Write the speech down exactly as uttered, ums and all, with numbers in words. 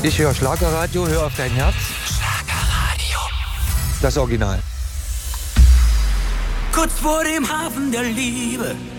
Ich höre Schlagerradio, hör auf dein Herz. Schlagerradio. Das Original. Kurz vor dem Hafen der Liebe